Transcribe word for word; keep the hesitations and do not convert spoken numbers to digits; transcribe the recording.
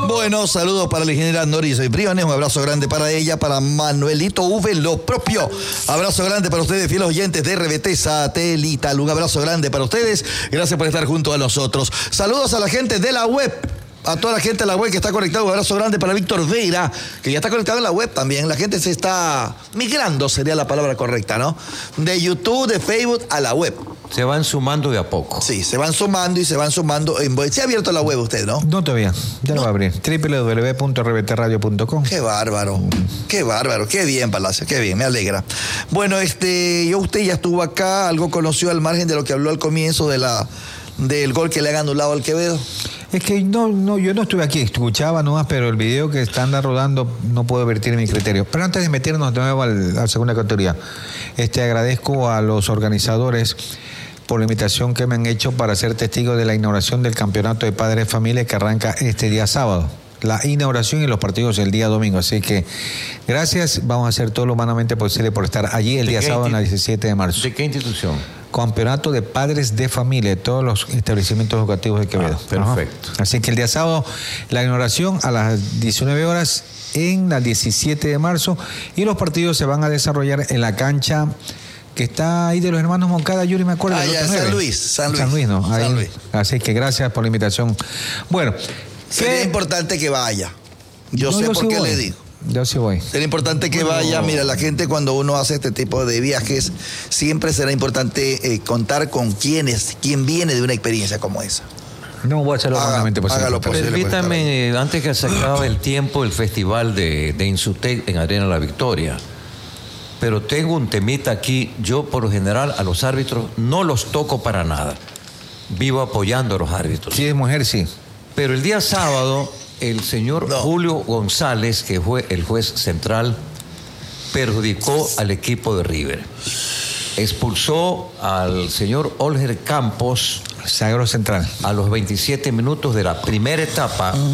Bueno, saludos para la ingeniera Noris Briones, un abrazo grande para ella, para Manuelito V, lo propio. Abrazo grande para ustedes, fieles oyentes de R B T Satelital. Un abrazo grande para ustedes. Gracias por estar junto a nosotros. Saludos a la gente de la web. A toda la gente de la web que está conectada, un abrazo grande para Víctor Veira, que ya está conectado en la web también. La gente se está migrando, sería la palabra correcta, ¿no? De YouTube, de Facebook a la web. Se van sumando de a poco. Sí, se van sumando y se van sumando. En... ¿Se ha abierto la web usted, no? No todavía, ya no. lo va a abrir. doble u doble u doble u punto r b t radio punto com. Qué bárbaro, qué bárbaro, qué bien, Palacio, qué bien, me alegra. Bueno, este, yo usted ya estuvo acá, algo conoció al margen de lo que habló al comienzo de la, del gol que le han anulado al Quevedo. Es que no, no, yo no estuve aquí, escuchaba nomás, pero el video que están rodando no puedo vertir mi criterio. Pero antes de meternos de nuevo a la segunda categoría, este, agradezco a los organizadores por la invitación que me han hecho para ser testigo de la inauguración del Campeonato de Padres de Familia que arranca este día sábado. La inauguración y los partidos el día domingo. Así que gracias, vamos a hacer todo lo humanamente posible por estar allí el día sábado, en la diecisiete de marzo. ¿De qué institución? Campeonato de Padres de Familia de todos los establecimientos educativos de Quevedo. Ah, perfecto. Ajá. Así que el día sábado, la inauguración a las diecinueve horas en la diecisiete de marzo y los partidos se van a desarrollar en la cancha que está ahí de los hermanos Moncada, Yuri, me acuerdo. Ah, ya, San Luis, San Luis. San Luis, ¿no? Ahí, San Luis. Así que gracias por la invitación. Bueno. Sería importante que vaya. Yo no, sé yo por sí qué voy. le digo. Yo sí voy. Será importante que vaya. Mira, la gente cuando uno hace este tipo de viajes, siempre será importante eh, contar con quienes, quién viene de una experiencia como esa. No voy a hacerlo realmente posible. Hágalo posible. Permítame, antes que se acabe el tiempo, el festival de, de Insutec en Arena La Victoria. Pero tengo un temita aquí. Yo, por lo general, a los árbitros no los toco para nada. Vivo apoyando a los árbitros. Si es mujer, sí. Pero el día sábado, el señor no. Julio González, que fue el juez central, perjudicó al equipo de River. Expulsó al señor Olger Campos, Sagro Central, a los veintisiete minutos de la primera etapa. Uh-huh.